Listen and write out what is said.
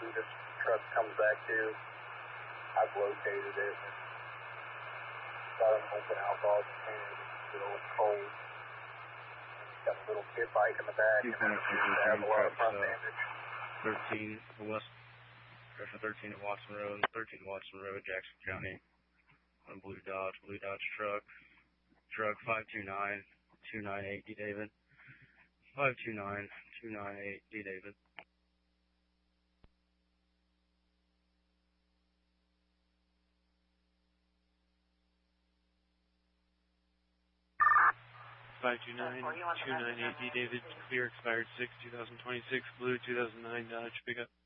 this truck comes back to. I've located it. Got an open alcohol container. It's cold. Got a little kid bike in the back, and then it has a lot of front damage. 13 West, 13 at Watson Road, Jackson County. On Blue Dodge truck. Truck 529-298 D David. 529-298 D David. (529-298 D David), clear, expired 6/2026, blue 2009 Dodge pickup.